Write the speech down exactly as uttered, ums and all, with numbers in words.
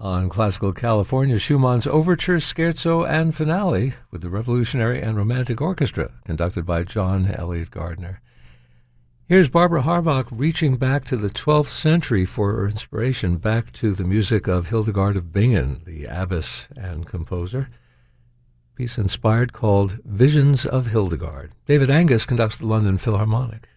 On Classical California, Schumann's Overture, Scherzo, and Finale with the Revolutionary and Romantic Orchestra, conducted by John Elliott Gardner. Here's Barbara Harbach reaching back to the twelfth century for her inspiration, back to the music of Hildegard of Bingen, the abbess and composer. A piece inspired called Visions of Hildegard. David Angus conducts the London Philharmonic.